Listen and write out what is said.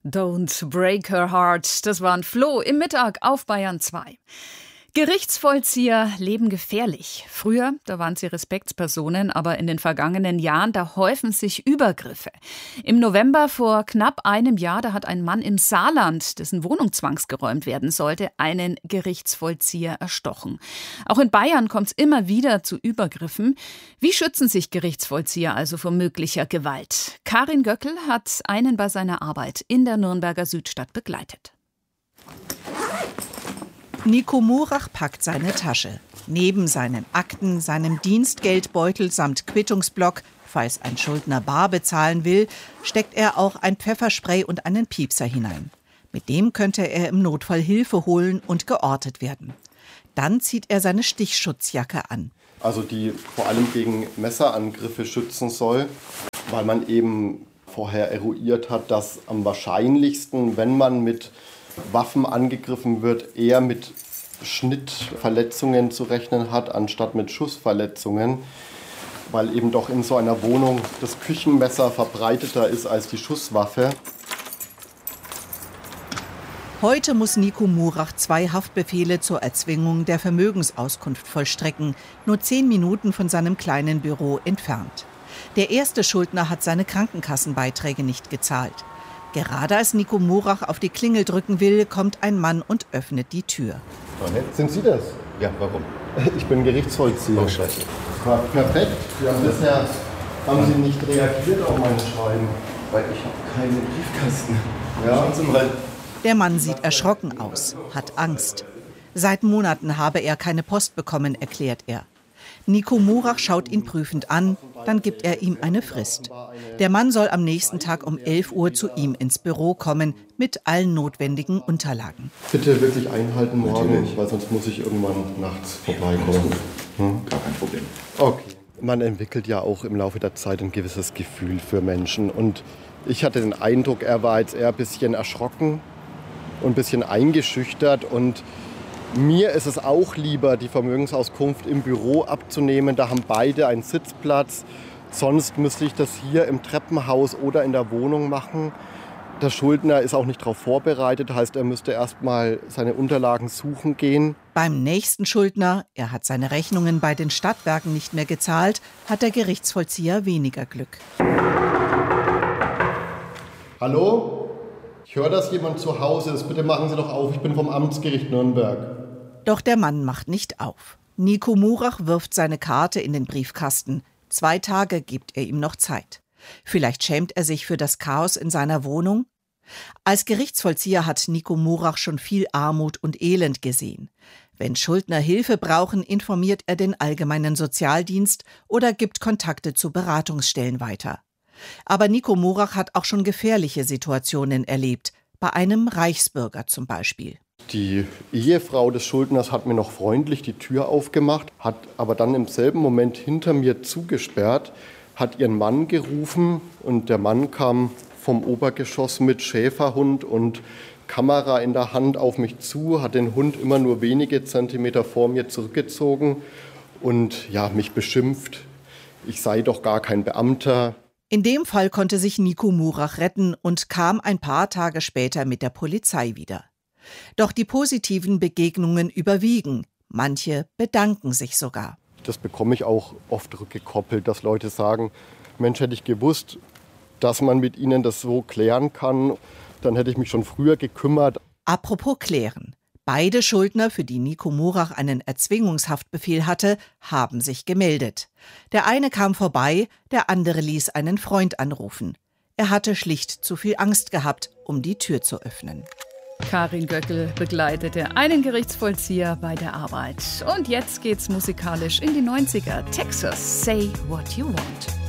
Don't break her heart. Das war ein Flo im Mittag auf Bayern 2. Gerichtsvollzieher leben gefährlich. Früher, da waren sie Respektspersonen, aber in den vergangenen Jahren, da häufen sich Übergriffe. Im November vor knapp einem Jahr, da hat ein Mann im Saarland, dessen Wohnung zwangsgeräumt werden sollte, einen Gerichtsvollzieher erstochen. Auch in Bayern kommt es immer wieder zu Übergriffen. Wie schützen sich Gerichtsvollzieher also vor möglicher Gewalt? Karin Göckel hat einen bei seiner Arbeit in der Nürnberger Südstadt begleitet. Nico Murach packt seine Tasche. Neben seinen Akten, seinem Dienstgeldbeutel samt Quittungsblock, falls ein Schuldner bar bezahlen will, steckt er auch ein Pfefferspray und einen Piepser hinein. Mit dem könnte er im Notfall Hilfe holen und geortet werden. Dann zieht er seine Stichschutzjacke an. Also die vor allem gegen Messerangriffe schützen soll, weil man eben vorher eruiert hat, dass am wahrscheinlichsten, wenn man mit Waffen angegriffen wird, eher mit Schnittverletzungen zu rechnen hat, anstatt mit Schussverletzungen, weil eben doch in so einer Wohnung das Küchenmesser verbreiteter ist als die Schusswaffe. Heute muss Nico Murach 2 Haftbefehle zur Erzwingung der Vermögensauskunft vollstrecken, nur 10 Minuten von seinem kleinen Büro entfernt. Der erste Schuldner hat seine Krankenkassenbeiträge nicht gezahlt. Gerade als Nico Murach auf die Klingel drücken will, kommt ein Mann und öffnet die Tür. Sind Sie das? Ja, warum? Ich bin Gerichtsvollzieher. Oh, scheiße. Perfekt. Bisher haben Sie nicht reagiert auf meine Schreiben. Weil ich habe keinen Briefkasten. Ja. Schauen Sie mal. Der Mann sieht erschrocken aus, hat Angst. Seit Monaten habe er keine Post bekommen, erklärt er. Nico Murach schaut ihn prüfend an, dann gibt er ihm eine Frist. Der Mann soll am nächsten Tag um 11 Uhr zu ihm ins Büro kommen, mit allen notwendigen Unterlagen. Bitte wirklich einhalten morgen, Natürlich. weil sonst muss ich irgendwann nachts vorbeikommen. Gar kein Problem. Okay. Man entwickelt ja auch im Laufe der Zeit ein gewisses Gefühl für Menschen. Und ich hatte den Eindruck, er war jetzt eher ein bisschen erschrocken und ein bisschen eingeschüchtert. Und mir ist es auch lieber, die Vermögensauskunft im Büro abzunehmen. Da haben beide einen Sitzplatz. Sonst müsste ich das hier im Treppenhaus oder in der Wohnung machen. Der Schuldner ist auch nicht darauf vorbereitet, heißt, er müsste erst mal seine Unterlagen suchen gehen. Beim nächsten Schuldner, er hat seine Rechnungen bei den Stadtwerken nicht mehr gezahlt, hat der Gerichtsvollzieher weniger Glück. Hallo? Ich höre, dass jemand zu Hause ist. Bitte machen Sie doch auf, ich bin vom Amtsgericht Nürnberg. Doch der Mann macht nicht auf. Nico Murach wirft seine Karte in den Briefkasten. 2 Tage gibt er ihm noch Zeit. Vielleicht schämt er sich für das Chaos in seiner Wohnung? Als Gerichtsvollzieher hat Nico Murach schon viel Armut und Elend gesehen. Wenn Schuldner Hilfe brauchen, informiert er den allgemeinen Sozialdienst oder gibt Kontakte zu Beratungsstellen weiter. Aber Nico Murach hat auch schon gefährliche Situationen erlebt, bei einem Reichsbürger zum Beispiel. Die Ehefrau des Schuldners hat mir noch freundlich die Tür aufgemacht, hat aber dann im selben Moment hinter mir zugesperrt, hat ihren Mann gerufen und der Mann kam vom Obergeschoss mit Schäferhund und Kamera in der Hand auf mich zu, hat den Hund immer nur wenige Zentimeter vor mir zurückgezogen und ja, mich beschimpft, ich sei doch gar kein Beamter. In dem Fall konnte sich Nico Murach retten und kam ein paar Tage später mit der Polizei wieder. Doch die positiven Begegnungen überwiegen. Manche bedanken sich sogar. Das bekomme ich auch oft rückgekoppelt, dass Leute sagen, Mensch, hätte ich gewusst, dass man mit ihnen das so klären kann, dann hätte ich mich schon früher gekümmert. Apropos klären. Beide Schuldner, für die Nico Murach einen Erzwingungshaftbefehl hatte, haben sich gemeldet. Der eine kam vorbei, der andere ließ einen Freund anrufen. Er hatte schlicht zu viel Angst gehabt, um die Tür zu öffnen. Karin Göckel begleitete einen Gerichtsvollzieher bei der Arbeit. Und jetzt geht's musikalisch in die 90er. Texas, Say What You Want.